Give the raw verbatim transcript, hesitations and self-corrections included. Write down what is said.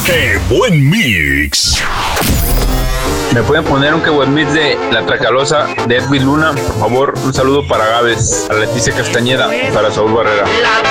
¡Qué buen mix! ¿Me pueden poner un qué buen mix de La Tracalosa de Edwin Luna? Por favor, un saludo para Gávez, a Leticia Castañeda, para Saúl Barrera. La